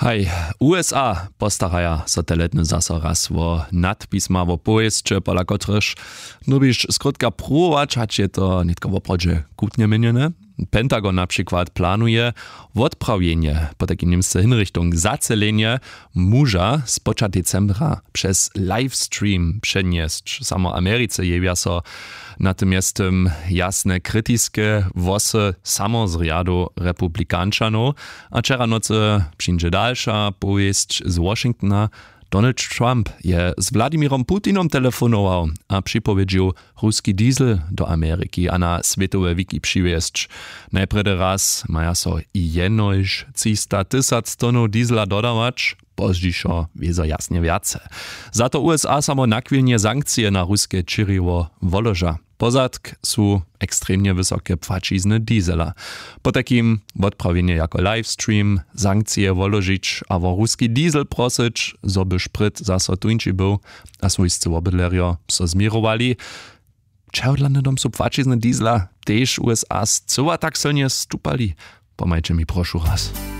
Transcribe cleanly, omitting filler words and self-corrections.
Hej, USA postaraja satelitny zasa raz wo nadpisma wo pojeźdźcze, pola kotryż nubisz skrótka próbować, hać je to nitko w oprodzie kutnie minione. Pentagon na przykład planuje odprawienie po takiej niemsce Hinrichtung zacelenie muża z początku decembra przez livestream przenieść. Samo Ameryce jewia so natomiast jasne krytyskie włosy samo z riadu republikanczanów, a wczoraj nocy przyjdzie dalsza powieść z Washingtona. Donald Trump je z Wladimirom Putinom telefonował, a przypowiedział ruski diesel do Ameryki, a na światowe wiki przywieźć. Najpredy raz maja so i jenoś 300 000 tonów diesla dodawać, pozdzišo wiezo jasnie wiace. Za to USA samo nakwilnie sankcje na ruskie čiriwo woloža. Pozadk są ekstremnie wysokie płacizny diesela. Po takim odprawienie jako livestream sankcje woložić, a wo ruski diesel prosić, zo by szpryt zaso tuńczy był, a swójscy obydlerio so zmirowali. Czemu dom są płacizny diesla, też USA zcela tak silnie stupali? Pomajcie mi proszę raz.